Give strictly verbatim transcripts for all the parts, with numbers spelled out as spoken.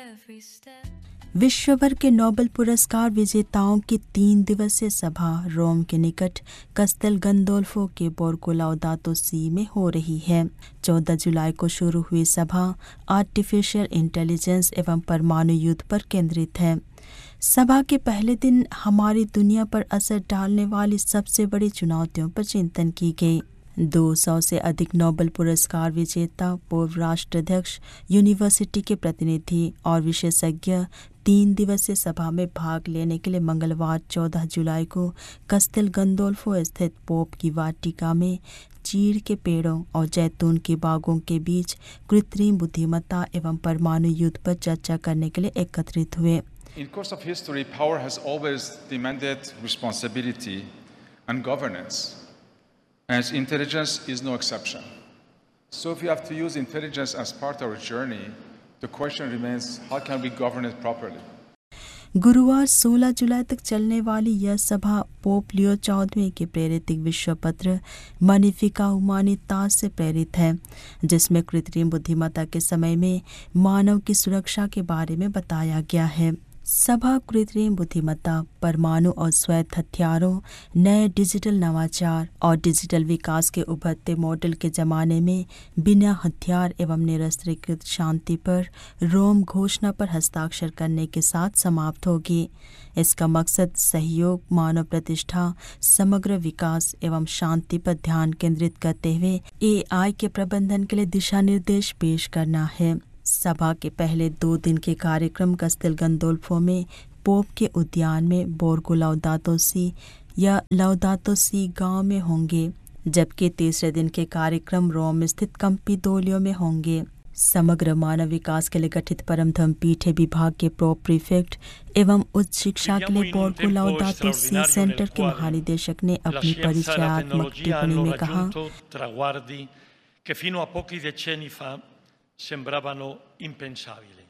विश्व भर के नोबेल पुरस्कार विजेताओं की तीन दिवसीय सभा रोम के निकट कस्तेल गंदोल्फो के बोर्गो लाउदातो सी में हो रही है। चौदह जुलाई को शुरू हुई सभा आर्टिफिशियल इंटेलिजेंस एवं परमाणु युद्ध पर केंद्रित है। सभा के पहले दिन हमारी दुनिया पर असर डालने वाली सबसे बड़ी चुनौतियों पर चिंतन की गई। दो सौ से अधिक नोबेल पुरस्कार विजेता, पूर्व राष्ट्राध्यक्ष, यूनिवर्सिटी के प्रतिनिधि और विशेषज्ञ तीन दिवसीय सभा में भाग लेने के लिए मंगलवार चौदह जुलाई को कस्तेल गंदोल्फो स्थित पोप की वाटिका में चीड़ के पेड़ों और जैतून के बागों के बीच कृत्रिम बुद्धिमत्ता एवं परमाणु युद्ध पर चर्चा करने के लिए एकत्रित हुए। In course of history, power has always demanded responsibility and governance. As intelligence is no exception. So if we have to use intelligence as part of our journey, the question remains, how can we govern it properly? गुरुवार सोलह जुलाई तक चलने वाली यह सभा Pope Leo चौदहवें के प्रेरित विश्व पत्र मैग्निफिका ह्यूमैनितास से प्रेरित है, जिसमें कृत्रिम बुद्धिमत्ता के समय में मानव की सुरक्षा के बारे में बताया गया है। सभा कृत्रिम बुद्धिमत्ता, परमाणु और स्वायत्त हथियारों, नए डिजिटल नवाचार और डिजिटल विकास के उभरते मॉडल के जमाने में बिना हथियार एवं निरस्त्रीकृत शांति पर रोम घोषणा पर हस्ताक्षर करने के साथ समाप्त होगी। इसका मकसद सहयोग, मानव प्रतिष्ठा, समग्र विकास एवं शांति पर ध्यान केंद्रित करते हुए ए आई के प्रबंधन के लिए दिशा निर्देश पेश करना है। सभा के पहले दो दिन के कार्यक्रम कस्तेल गंदोल्फो में पोप के उद्यान में बोर्गो लाउदातो सी या लाउदातो सी गांव में होंगे, जबकि तीसरे दिन के कार्यक्रम रोम स्थित कंपिदोलियो में होंगे। समग्र मानव विकास के लिए गठित परमधम पीठ विभाग के प्रो प्रीफेक्ट एवं उच्च शिक्षा के लिए बोर्गो लाउदातो सी सेंटर के महानिदेशक ने अपनी परिचयात्मक टिप्पणी में कहा, sembravano impensabili.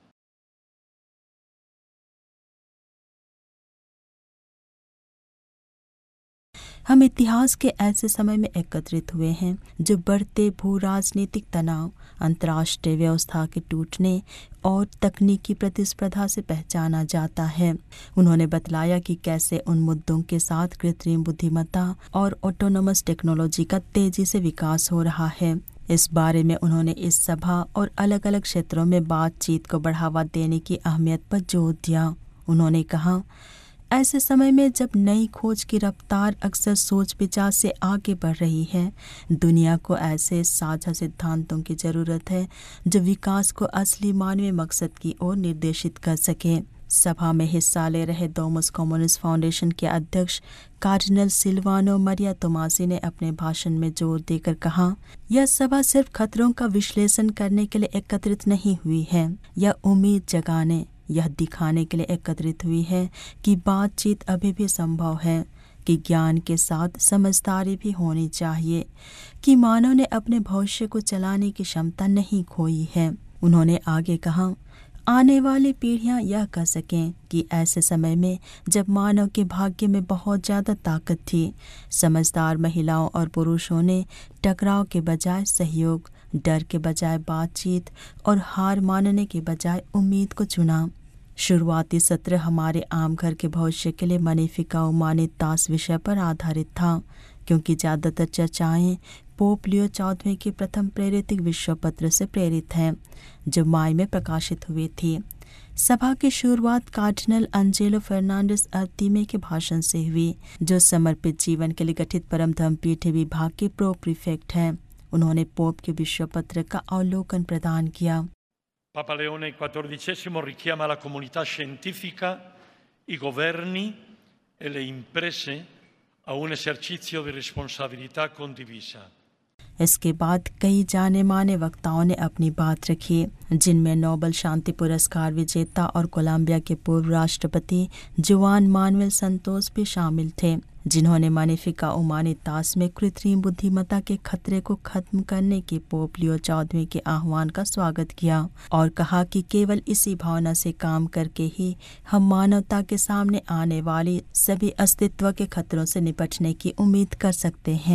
हम इतिहास के ऐसे समय में एकत्रित हुए हैं जो बढ़ते भू राजनीतिक तनाव, अंतर्राष्ट्रीय व्यवस्था के टूटने और तकनीकी प्रतिस्पर्धा से पहचाना जाता है। उन्होंने बतलाया कि कैसे उन मुद्दों के साथ कृत्रिम बुद्धिमत्ता और ऑटोनोमस टेक्नोलॉजी का तेजी से विकास हो रहा है। इस बारे में उन्होंने इस सभा और अलग अलग क्षेत्रों में बातचीत को बढ़ावा देने की अहमियत पर जोर दिया। उन्होंने कहा, ऐसे समय में जब नई खोज की रफ्तार अक्सर सोच विचार से आगे बढ़ रही है, दुनिया को ऐसे साझा सिद्धांतों की जरूरत है जो विकास को असली मानवीय मकसद की ओर निर्देशित कर सके। सभा में हिस्सा ले रहे डोमस कम्युनिस्ट फाउंडेशन के अध्यक्ष कार्डिनल सिल्वानो मरिया तोमासी ने अपने भाषण में जोर देकर कहा, यह सभा सिर्फ खतरों का विश्लेषण करने के लिए एकत्रित नहीं हुई है, यह उम्मीद जगाने, यह दिखाने के लिए एकत्रित हुई है कि बातचीत अभी भी संभव है, कि ज्ञान के साथ समझदारी भी होनी चाहिए, कि मानव ने अपने भविष्य को चलाने की क्षमता नहीं खोई है। उन्होंने आगे कहा, आने वाली पीढ़ियां यह कह सकें कि ऐसे समय में जब मानव के भाग्य में बहुत ज़्यादा ताकत थी, समझदार महिलाओं और पुरुषों ने टकराव के बजाय सहयोग, डर के बजाय बातचीत और हार मानने के बजाय उम्मीद को चुना। शुरुआती सत्र हमारे आम घर के भविष्य के लिए मैग्निफिका ह्यूमैनितास विषय पर आधारित था, क्योंकि ज़्यादातर चर्चाएं पोप लियो चौदहवें के प्रथम प्रेरित विश्व पत्र से प्रेरित हैं, जो मई में प्रकाशित हुई थी। सभा की शुरुआत कार्डिनल अंजेलो फर्नांडिस अर्तिमे के भाषण से हुई, जो समर्पित जीवन के लिए गठित परमधम पीठ विभाग के प्रो प्रीफेक्ट हैं। उन्होंने पोप के विश्व पत्र का अवलोकन प्रदान किया। Papa Leone quattordicesimo richiama la comunità scientifica, i governi e le imprese a un esercizio di responsabilità condivisa. इसके बाद कई जाने माने वक्ताओं ने अपनी बात रखी, जिनमें नोबेल शांति पुरस्कार विजेता और कोलंबिया के पूर्व राष्ट्रपति जुआन मानुएल संतोस भी शामिल थे, जिन्होंने मैग्निफिका ह्यूमैनितास में कृत्रिम बुद्धिमत्ता के खतरे को खत्म करने के पोप लियो चौदहवें के आह्वान का स्वागत किया और कहा कि केवल इसी भावना से काम करके ही हम मानवता के सामने आने वाली सभी अस्तित्व के खतरों से निपटने की उम्मीद कर सकते हैं।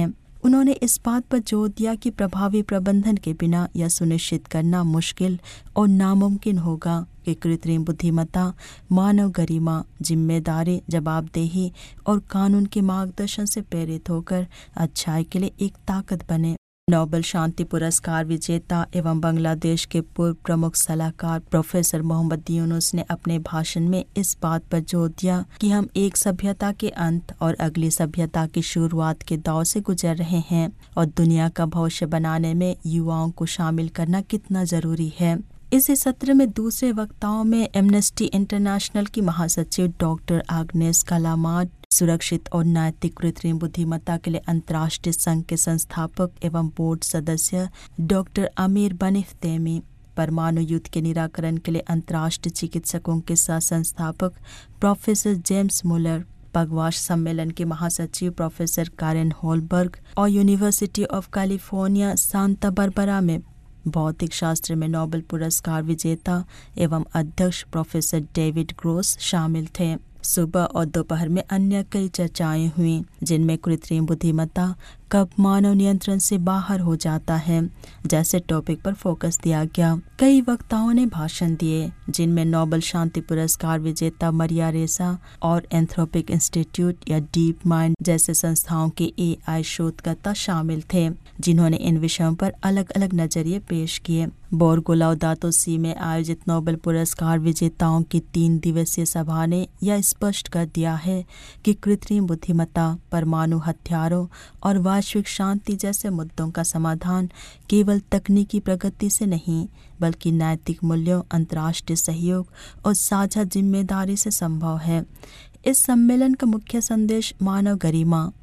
उन्होंने इस बात पर जोर दिया कि प्रभावी प्रबंधन के बिना यह सुनिश्चित करना मुश्किल और नामुमकिन होगा कि कृत्रिम बुद्धिमत्ता मानव गरिमा, जिम्मेदारी, जवाबदेही और कानून के मार्गदर्शन से प्रेरित होकर अच्छाई के लिए एक ताकत बने। नोबेल शांति पुरस्कार विजेता एवं बांग्लादेश के पूर्व प्रमुख सलाहकार प्रोफेसर मोहम्मद यूनुस ने अपने भाषण में इस बात पर जोर दिया कि हम एक सभ्यता के अंत और अगली सभ्यता की शुरुआत के दौर से गुजर रहे हैं और दुनिया का भविष्य बनाने में युवाओं को शामिल करना कितना जरूरी है। इस सत्र में दूसरे वक्ताओं में एमनेस्टी इंटरनेशनल की महासचिव डॉक्टर आग्नेस कालामाड, सुरक्षित और नैतिक कृत्रिम बुद्धिमत्ता के लिए अंतर्राष्ट्रीय संघ के संस्थापक एवं बोर्ड सदस्य डॉक्टर आमिर बनिफ्तेमी, परमाणु युद्ध के निराकरण के लिए अंतर्राष्ट्रीय चिकित्सकों के सह संस्थापक प्रोफेसर जेम्स मुलर, पगवाश सम्मेलन के महासचिव प्रोफेसर कारेन होलबर्ग और university of California Santa Barbara में भौतिक शास्त्र में नोबेल पुरस्कार विजेता एवं अध्यक्ष प्रोफेसर डेविड ग्रोस शामिल थे। सुबह और दोपहर में अन्य कई चर्चाएं हुई जिनमें कृत्रिम बुद्धिमत्ता कब मानव नियंत्रण से बाहर हो जाता है जैसे टॉपिक पर फोकस दिया गया। कई वक्ताओं ने भाषण दिए जिनमें नोबेल शांति पुरस्कार विजेता मरिया रेसा और एंथ्रोपिक इंस्टीट्यूट या डीप माइंड जैसे संस्थाओं के एआई शोधकर्ता शामिल थे जिन्होंने इन विषयों पर अलग अलग नजरिए पेश किए। बोर्गो लाउदातो सी में आयोजित नोबेल पुरस्कार विजेताओं की तीन दिवसीय सभा ने यह स्पष्ट कर दिया है कि कृत्रिम बुद्धिमत्ता, परमाणु हथियारों और वैश्विक शांति जैसे मुद्दों का समाधान केवल तकनीकी प्रगति से नहीं बल्कि नैतिक मूल्यों, अंतर्राष्ट्रीय सहयोग और साझा जिम्मेदारी से संभव है। इस सम्मेलन का मुख्य संदेश मानव गरिमा,